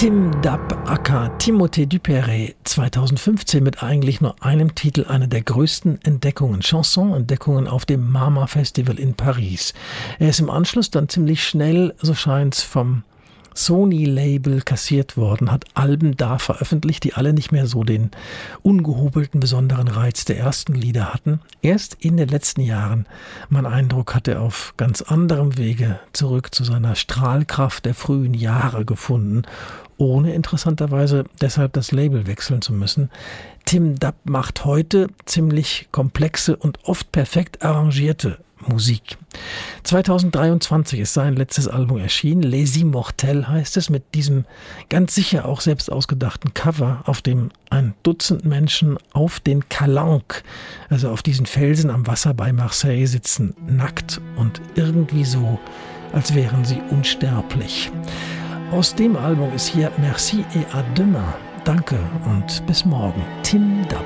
Tim Dap aka Timothée Duperré 2015 mit eigentlich nur einem Titel eine der größten Entdeckungen, Chanson-Entdeckungen auf dem Mama Festival in Paris. Er ist im Anschluss dann ziemlich schnell, so scheint's, vom Sony-Label kassiert worden, hat Alben da veröffentlicht, die alle nicht mehr so den ungehobelten besonderen Reiz der ersten Lieder hatten. Erst in den letzten Jahren, mein Eindruck, hat er auf ganz anderem Wege zurück zu seiner Strahlkraft der frühen Jahre gefunden, ohne interessanterweise deshalb das Label wechseln zu müssen. Tim Dap macht heute ziemlich komplexe und oft perfekt arrangierte Musik. 2023 ist sein letztes Album erschienen, Les Immortels heißt es, mit diesem ganz sicher auch selbst ausgedachten Cover, auf dem ein Dutzend Menschen auf den Calanques, also auf diesen Felsen am Wasser bei Marseille sitzen, nackt und irgendwie so, als wären sie unsterblich. Aus dem Album ist hier Merci et à demain. Danke und bis morgen. Tim Dap.